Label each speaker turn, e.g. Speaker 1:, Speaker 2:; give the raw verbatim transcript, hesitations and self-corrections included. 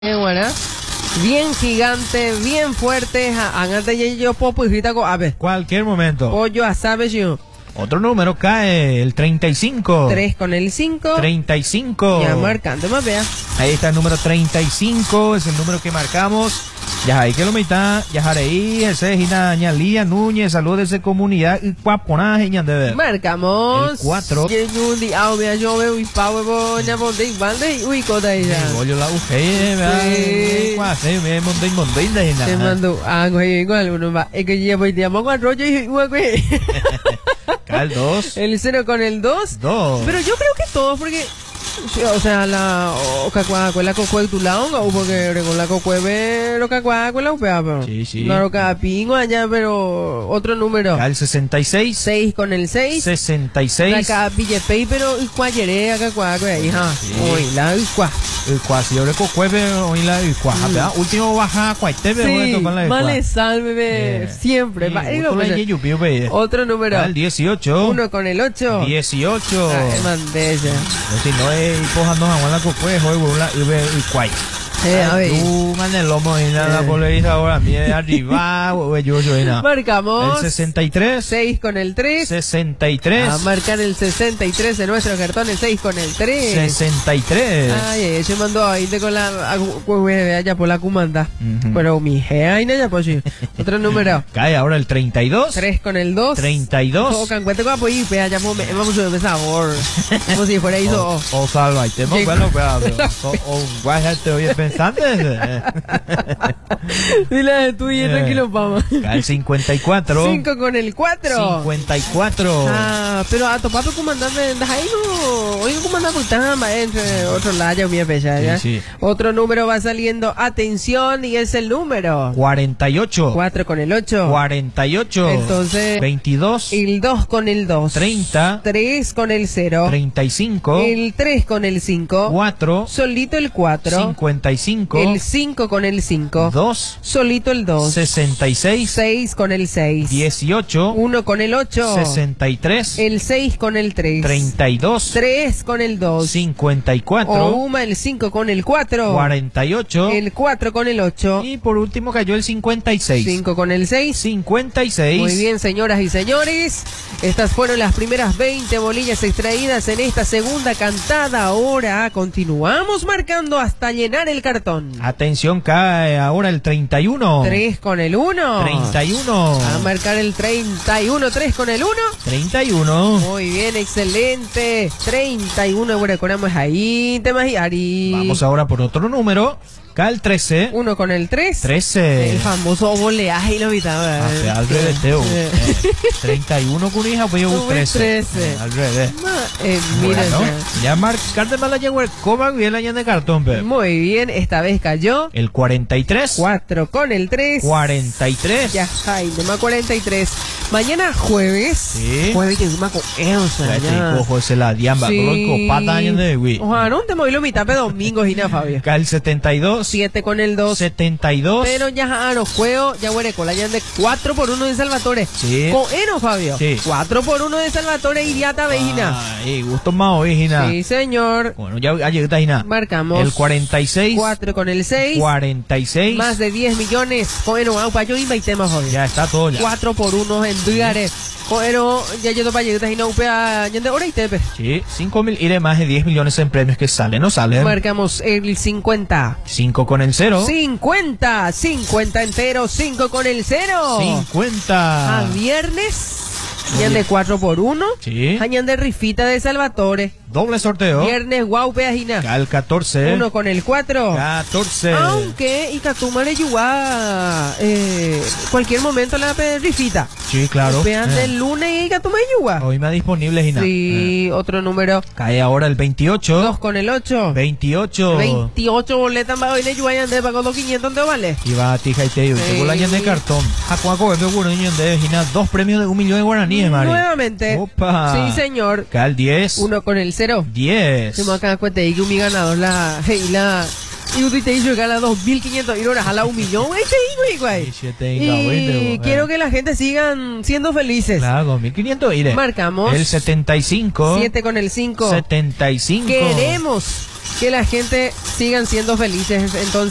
Speaker 1: Eh, bueno, bien gigante, bien fuerte. Hágate yo popo y grita con ave.
Speaker 2: Cualquier momento.
Speaker 1: Pollo a sabe yo.
Speaker 2: Otro número cae, el treinta y cinco.
Speaker 1: tres con el cinco.
Speaker 2: treinta y cinco.
Speaker 1: Ya marcando más vea.
Speaker 2: Ahí está el número treinta y cinco, es el número que marcamos. Ya hay que lo mitad, ya harei, ese es Gina Ñalía Núñez, salud de esa comunidad y cuaponaje ñan de ver.
Speaker 1: Marcamos.
Speaker 2: El cuatro.
Speaker 1: Yenundi aume yo veo y pavo bo na bonde bande uy coda ella.
Speaker 2: Bollo la uje,
Speaker 1: Sí.
Speaker 2: cuase, me monte monte de
Speaker 1: Te mando algo igual uno va. Es que llevo y te amo con rollo y güey.
Speaker 2: Cae el dos.
Speaker 1: El cero con el dos.
Speaker 2: dos.
Speaker 1: Pero yo creo que todos porque o sea, la ocacua con la cocue tu laonga o porque con la cocue lo cacua con la upea, pero
Speaker 2: Sí, sí.
Speaker 1: no lo capingo allá, pero otro número.
Speaker 2: Cae el sesenta y seis.
Speaker 1: seis con el seis.
Speaker 2: sesenta y seis.
Speaker 1: La capillepey, pero cuayere acá cuacua, hija. Uy, la cua.
Speaker 2: El cuasi, yo le cocueve hoy la y cuaja, ¿verdad? Último baja, cuaitebe,
Speaker 1: Sí,
Speaker 2: la
Speaker 1: vale, sálveme siempre. Va, digo, pues, otro número.
Speaker 2: El dieciocho.
Speaker 1: Uno con el ocho.
Speaker 2: dieciocho.
Speaker 1: Ay, mandella.
Speaker 2: Si no es, poja no, aguanta la cocue, hoy, la y cuay.
Speaker 1: Eh, a ver.
Speaker 2: Tú, man, el lomo, y nada, por le dice ahora, mire, arriba, güey, yo, yo, y nada.
Speaker 1: Marcamos.
Speaker 2: El sesenta y tres.
Speaker 1: seis con el tres.
Speaker 2: sesenta y tres.
Speaker 1: A marcar el sesenta y tres en nuestro cartón, el seis con el tres.
Speaker 2: sesenta y tres.
Speaker 1: Ay, ay, se mandó ahí de con la allá por la comanda.
Speaker 2: Ujú.
Speaker 1: Pero mi gea y ya pues sí. Otro número.
Speaker 2: Cae ahora el treinta y dos.
Speaker 1: tres con el dos.
Speaker 2: treinta y dos.
Speaker 1: O cancuete con apoyo y pea, ya vamos a subir de sabor. Como si fuera eso.
Speaker 2: O salva, y te
Speaker 1: Llegó.
Speaker 2: bueno, o o guay, te oye pensando.
Speaker 1: Dile de tú y tranquilo, vamos.
Speaker 2: Cae el cincuenta y cuatro.
Speaker 1: cinco con el cuatro.
Speaker 2: cincuenta y cuatro.
Speaker 1: Ah, pero a tu papi comandante, ahí no, oiga comandante Putama, entre otro lado, mi pecha, ¿ya?
Speaker 2: Sí, sí.
Speaker 1: Otro número va saliendo, atención, y es el número.
Speaker 2: cuarenta y ocho.
Speaker 1: cuatro con el ocho.
Speaker 2: cuarenta y ocho.
Speaker 1: Entonces,
Speaker 2: veintidós.
Speaker 1: el dos con el dos.
Speaker 2: treinta.
Speaker 1: tres con el cero.
Speaker 2: treinta y cinco.
Speaker 1: El tres con el cinco.
Speaker 2: cuatro.
Speaker 1: Solito el cuatro.
Speaker 2: cincuenta y cinco.
Speaker 1: El cinco con el cinco.
Speaker 2: dos.
Speaker 1: Solito el dos.
Speaker 2: sesenta y seis.
Speaker 1: seis con el seis.
Speaker 2: dieciocho.
Speaker 1: uno con el ocho.
Speaker 2: sesenta y tres.
Speaker 1: El seis con el tres.
Speaker 2: treinta y dos.
Speaker 1: tres con el dos.
Speaker 2: cincuenta y
Speaker 1: O
Speaker 2: cuatro.
Speaker 1: Uma el cinco con el cuatro.
Speaker 2: cuarenta y ocho.
Speaker 1: El cuatro con el ocho.
Speaker 2: Y por último cayó el cincuenta y seis.
Speaker 1: cinco con el seis.
Speaker 2: cincuenta y seis.
Speaker 1: Muy bien, señoras y señores. Estas fueron las primeras veinte bolillas extraídas en esta segunda cantada. Ahora continuamos marcando hasta llenar el cartón.
Speaker 2: Atención, cae ahora el treinta y uno.
Speaker 1: tres con el uno.
Speaker 2: treinta y uno.
Speaker 1: A marcar el treinta y uno. tres con el uno.
Speaker 2: treinta y uno.
Speaker 1: Muy bien, excelente. treinta y uno. Bueno, conamos ahí. Temas y Ari.
Speaker 2: Vamos ahora por otro número. Cae el trece.
Speaker 1: Uno con el tres.
Speaker 2: trece.
Speaker 1: El famoso boleaje y lo vitaba.
Speaker 2: Hace al revés, Teo. Eh, treinta y uno con hija, pues yo
Speaker 1: Uy,
Speaker 2: trece.
Speaker 1: trece.
Speaker 2: Eh, al revés.
Speaker 1: Eh, mira,
Speaker 2: Bueno,
Speaker 1: ya.
Speaker 2: ya marcarte más la yegua, coma bien la llena de cartón, pe.
Speaker 1: Muy bien, esta vez cayó.
Speaker 2: El cuarenta y tres.
Speaker 1: cuatro con el tres.
Speaker 2: cuarenta y tres.
Speaker 1: Ya, ay, tema cuarenta y tres. Mañana jueves.
Speaker 2: Sí.
Speaker 1: Jueves que encima con Elsa.
Speaker 2: Ya te
Speaker 1: Ya.
Speaker 2: cojo ese la diamba,
Speaker 1: Sí.
Speaker 2: con pata años de güey.
Speaker 1: Ojalá no te moví lo mitad de domingo, Gina Fabio.
Speaker 2: Cae el setenta y dos.
Speaker 1: siete con el dos.
Speaker 2: setenta y dos.
Speaker 1: Pero ya a los juegos, ya huele con la llave de cuatro por uno de Salvatore.
Speaker 2: Sí.
Speaker 1: Con Eno, Fabio.
Speaker 2: Sí.
Speaker 1: cuatro por uno de Salvatore y Diata Vejina.
Speaker 2: Ay, gusto más hoy, Gina.
Speaker 1: Sí, señor.
Speaker 2: Bueno, ya ayer está Gina.
Speaker 1: Marcamos.
Speaker 2: El cuarenta y seis.
Speaker 1: cuatro con el seis.
Speaker 2: cuarenta y seis.
Speaker 1: Más de diez millones. Bueno, aupa, yo invité más hoy.
Speaker 2: Ya está todo ya.
Speaker 1: cuatro por uno en dólares. Bueno, ya yo para llegar y no upea ya de hora y tepe.
Speaker 2: Sí, cinco mil y de más de diez millones en premios que salen, ¿no salen?
Speaker 1: Marcamos el cincuenta.
Speaker 2: cinco con el cero.
Speaker 1: cincuenta. cincuenta entero. cinco con el cero.
Speaker 2: cincuenta.
Speaker 1: A viernes. Añan de cuatro por uno.
Speaker 2: Sí.
Speaker 1: Añan de rifita de Salvatore.
Speaker 2: Doble sorteo.
Speaker 1: Viernes, guau, peajina.
Speaker 2: Al catorce.
Speaker 1: Uno con el cuatro.
Speaker 2: catorce.
Speaker 1: Aunque Icatuma le yuga eh, cualquier momento la pe- rifita.
Speaker 2: Sí, claro.
Speaker 1: Vean
Speaker 2: Eh.
Speaker 1: del lunes y Icatuma yuga.
Speaker 2: Hoy más disponible, Gina.
Speaker 1: Sí, otro número.
Speaker 2: Eh. Cae ahora el veintiocho.
Speaker 1: Dos con el ocho.
Speaker 2: veintiocho.
Speaker 1: veintiocho boletas más hoy le yuga de pago dos quinientos de vale.
Speaker 2: Y va a tija y te digo.
Speaker 1: Sí.
Speaker 2: Tengo la llena de cartón. Jacuaco, veo uno de Gina. Dos premios de un millón de guaraníes, Mari.
Speaker 1: Nuevamente.
Speaker 2: Opa.
Speaker 1: Sí, señor.
Speaker 2: Cae el diez.
Speaker 1: Uno con el cero.
Speaker 2: diez.
Speaker 1: Se me acaba de cuenta y que mi ganador la. Hey, la. Y usted te dice que gana dos mil quinientos euros, a la un millón, güey, güey, güey. Y quiero que la gente sigan siendo felices.
Speaker 2: Claro, dos mil quinientos iré.
Speaker 1: Marcamos.
Speaker 2: El setenta y cinco.
Speaker 1: siete con el cinco.
Speaker 2: setenta y cinco.
Speaker 1: Queremos que la gente sigan siendo felices, entonces.